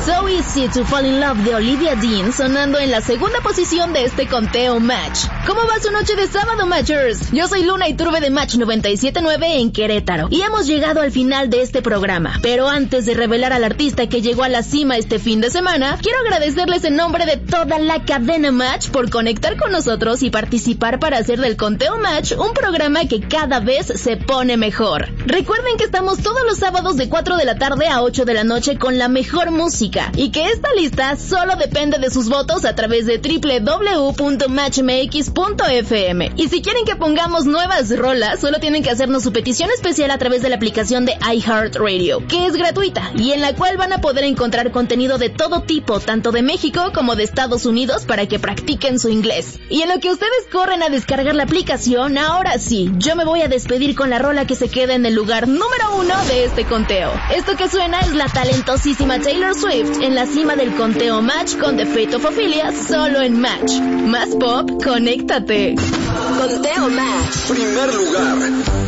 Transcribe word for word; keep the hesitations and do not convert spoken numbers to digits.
So Easy to Fall in Love de Olivia Dean sonando en la segunda posición de este conteo Match. ¿Cómo va su noche de sábado, Matchers? Yo soy Luna Iturbe de Match noventa y siete punto nueve en Querétaro y hemos llegado al final de este programa. Pero antes de revelar al artista que llegó a la cima este fin de semana, quiero agradecerles en nombre de toda la cadena Match por conectar con nosotros y participar para hacer del conteo Match un programa que cada vez se pone mejor. Recuerden que estamos todos los sábados de cuatro de la tarde a ocho de la noche con la mejor música y que esta lista solo depende de sus votos a través de doble u doble u doble u punto match m x punto f m. Y si quieren que pongamos nuevas rolas, solo tienen que hacernos su petición especial a través de la aplicación de iHeartRadio, que es gratuita y en la cual van a poder encontrar contenido de todo tipo, tanto de México como de Estados Unidos, para que practiquen su inglés. Y en lo que ustedes corren a descargar la aplicación, ahora sí, yo me voy a despedir con la rola que se queda en el lugar número uno de este conteo. Esto que suena es la talentosísima Taylor Swift en la cima del conteo Match con The Fate of Ophelia, solo en Match. Más pop, conéctate. Conteo Match. Primer lugar.